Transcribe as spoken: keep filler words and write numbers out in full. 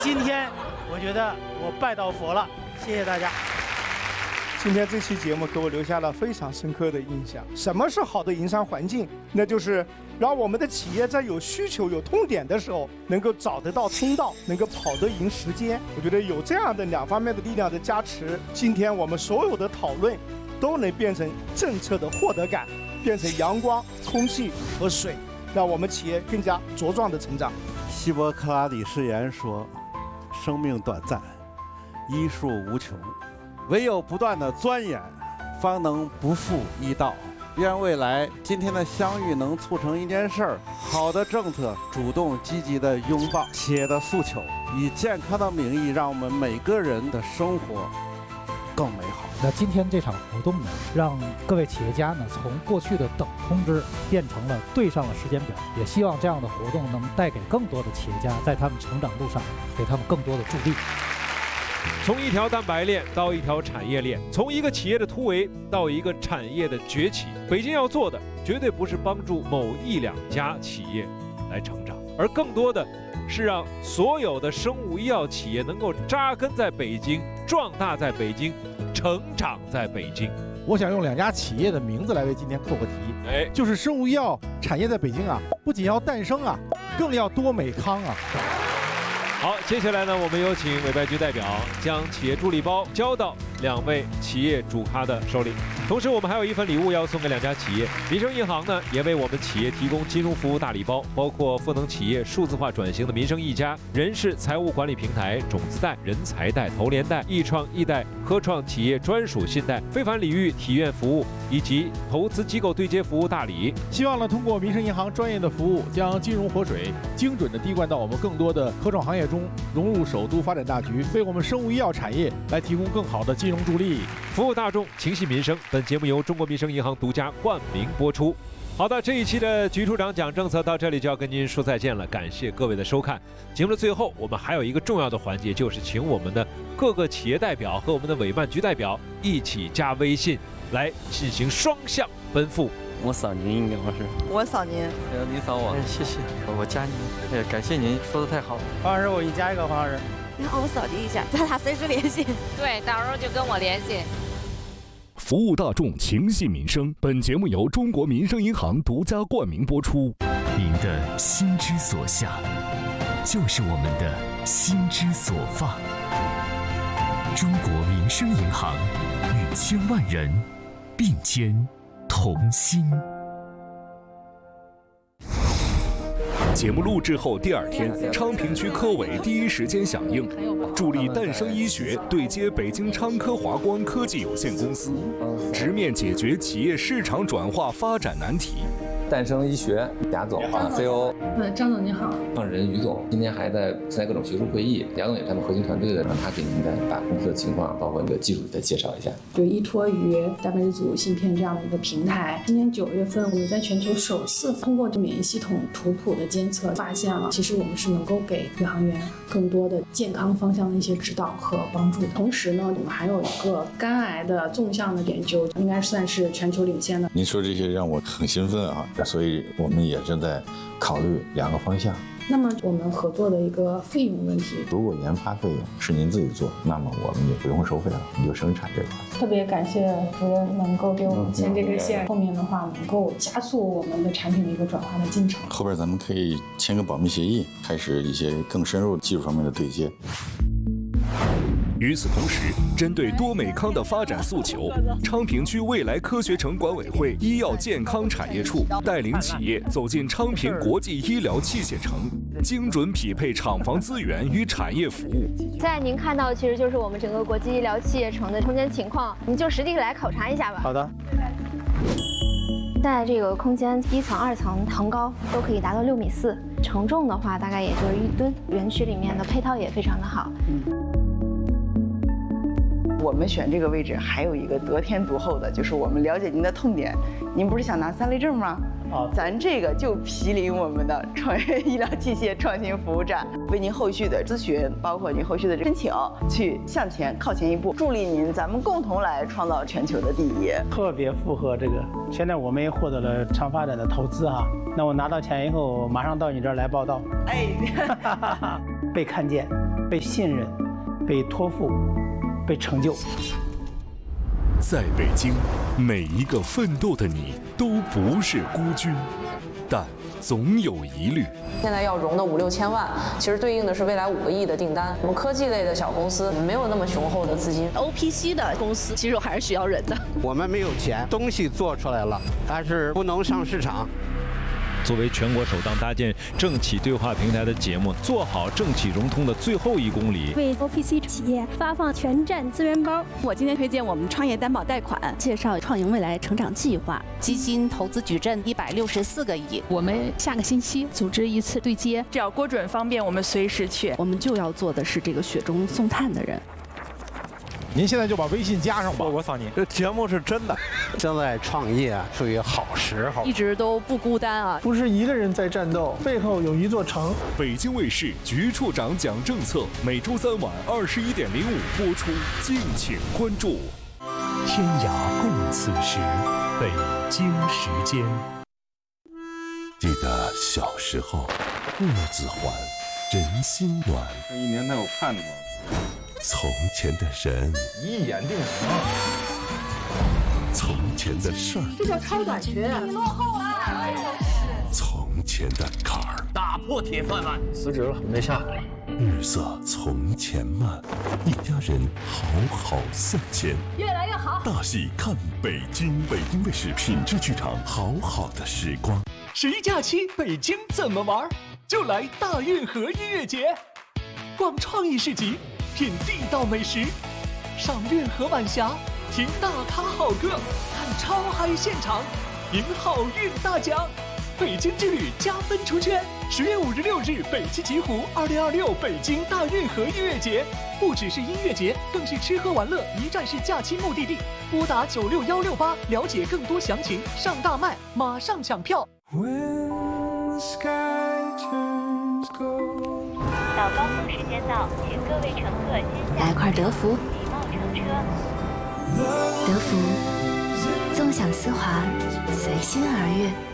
今天我觉得我拜到佛了，谢谢大家。 今天这期节目给我留下了非常深刻的印象。什么是好的营商环境？那就是让我们的企业在有需求、有痛点的时候，能够找得到通道，能够跑得赢时间。我觉得有这样的两方面的力量的加持，今天我们所有的讨论都能变成政策的获得感，变成阳光、空气和水，让我们企业更加茁壮的成长。 希波克拉底誓言说：“生命短暂，医术无穷。”唯有不断的钻研，方能不负医道。愿未来今天的相遇能促成一件事儿：好的政策，主动积极的拥抱企业的诉求，以健康的名义，让我们每个人的生活更美好。 那今天这场活动呢，让各位企业家呢从过去的等通知变成了对上了时间表，也希望这样的活动能带给更多的企业家在他们成长路上给他们更多的助力。 从一条蛋白链到一条产业链，从一个企业的突围到一个产业的崛起，北京要做的绝对不是帮助某一两家企业来成长，而更多的是让所有的生物医药企业能够扎根在北京，壮大在北京，成长在北京。 我想用两家企业的名字来为今天扣个题， 哎， 就是生物医药产业在北京啊，不仅要诞生啊，更要多美康啊。 好，接下来呢，我们有请委办局代表将企业助力包交到两位企业主咖的手里。同时，我们还有一份礼物要送给两家企业。民生银行呢，也为我们企业提供金融服务大礼包，包括赋能企业数字化转型的民生一家、人事财务管理平台、种子贷、人才贷、投联贷、易创易贷、科创企业专属信贷、非凡礼遇体验服务以及投资机构对接服务大礼。 希望呢，通过民生银行专业的服务，将金融活水精准的滴灌到我们更多的科创行业中，融入首都发展大局，为我们生物医药产业来提供更好的金融助力， 服务大众，情系民生。本节目由中国民生银行独家冠名播出。好的，这一期的局处长讲政策到这里就要跟您说再见了，感谢各位的收看。节目的最后，我们还有一个重要的环节，就是请我们的各个企业代表和我们的委办局代表一起加微信来进行双向奔赴。 我扫您应该不是， 我扫您， 呃，您扫我，谢谢，我加您，哎，感谢您说的太好了。 黄老师，我一加一个黄老师， 然后我扫地一下，咱俩随时联系。 对，到时候就跟我联系。 服务大众，情系民生。本节目由中国民生银行独家冠名播出。 您的心之所向，就是我们的心之所放。中国民生银行与千万人并肩同心。 节目录制后第二天，昌平区科委第一时间响应，助力诞生医学对接北京昌科华光科技有限公司，直面解决企业市场转化发展难题。 诞生医学贾总啊 C O O， 呃，张总你好， 创始人于总今天还在参加各种学术会议，贾总也是他们核心团队的，让他给您再把公司的情况，包括你的技术再介绍一下。 就依托于蛋白质组芯片这样的一个平台，今年九月份我们在全球首次通过免疫系统图谱的监测，发现了其实我们是能够给宇航员更多的健康方向的一些指导和帮助的。同时呢，我们还有一个肝癌的纵向的研究，应该算是全球领先的。 您说这些让我很兴奋啊，所以我们也正在考虑两个方向。 那么我们合作的一个费用问题， 如果研发费用是您自己做，那么我们也不用收费了，你就生产这块。 特别感谢主任能够给我们牵这个线，后面的话能够加速我们的产品的一个转化的进程。 后边咱们可以签个保密协议，开始一些更深入技术方面的对接。 与此同时，针对多美康的发展诉求，昌平区未来科学城管委会医药健康产业处带领企业走进昌平国际医疗器械城，精准匹配厂房资源与产业服务。 现在您看到其实就是我们整个国际医疗器械城的空间情况，您就实地来考察一下吧。 好的。 在这个空间一层、二层层高都可以达到六米四，承重的话大概也就是一吨。园区里面的配套也非常的好。嗯我们选这个位置还有一个得天独厚的，就是我们了解您的痛点。您不是想拿三类证吗？ 好， 咱这个就毗邻我们的创业医疗器械创新服务站，为您后续的咨询，包括您后续的申请，去向前靠前一步，助力您，咱们共同来创造全球的第一。 特别符合这个。现在我们也获得了昌发展的投资哈，那我拿到钱以后，马上到你这儿来报道。 哎， 被看见。 被信任、被托付、被成就。 在北京，每一个奋斗的你都不是孤军，但总有疑虑。 现在要融的五六千万，其实对应的是未来五个亿的订单。我们科技类的小公司没有那么雄厚的资金 ，O P C 的公司其实还是需要人的。 我们没有钱，东西做出来了，但是不能上市场。 作为全国首档搭建政企对话平台的节目，做好政企融通的最后一公里， 为 O P C 企业发放全站资源包。 我今天推荐我们创业担保贷款，介绍创盈未来成长计划，基金投资矩阵一百六十四个亿。 我们下个星期组织一次对接， 只要郭准方便，我们随时去。 我们就要做的是这个雪中送炭的人。 您现在就把微信加上吧， 我扫您。 这节目是真的。 现在创业属于好时候， 一直都不孤单啊， 不是一个人在战斗，背后有一座城。 北京卫视局处长讲政策，每周三晚二十一点零五播出，敬请关注。 天涯共此时，北京时间。 记得小时候，木子环，人心暖。 这一年他有盼头。 从前的人， 一眼定情。 从前的事儿， 这叫超短裙，你落后了。 从前的坎儿， 打破铁饭碗。 辞职了，没下。 日色从前慢，一家人好好向前， 越来越好。 大戏看北京，北京卫视品质剧场，好好的时光。 十一假期北京怎么玩？就来大运河音乐节，逛创意市集。品地道美食，赏运河晚霞，听大咖好歌，看超嗨现场，赢好运大奖。北京之旅加分出圈，十月五日六日北汽极狐二零二六北京大运河音乐节，不只是音乐节，更是吃喝玩乐一站式假期目的地。拨打九六幺六八了解更多详情，上大麦马上抢票。 到高峰时间到，请各位乘客先来块德芙， 礼貌乘车。 德芙，纵享丝滑，随心而悦。